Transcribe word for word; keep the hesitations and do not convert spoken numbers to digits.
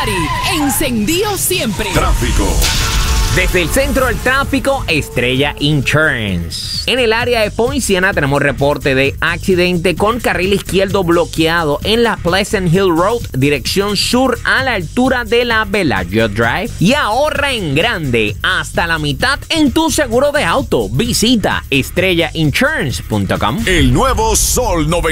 Party, encendido siempre. Tráfico. Desde el centro del tráfico, Estrella Insurance. En el área de Poinciana tenemos reporte de accidente con carril izquierdo bloqueado en la Pleasant Hill Road, dirección sur a la altura de la Bellagio Drive. Y ahorra en grande, hasta la mitad en tu seguro de auto. Visita estrella insurance punto com. El nuevo Sol noventa.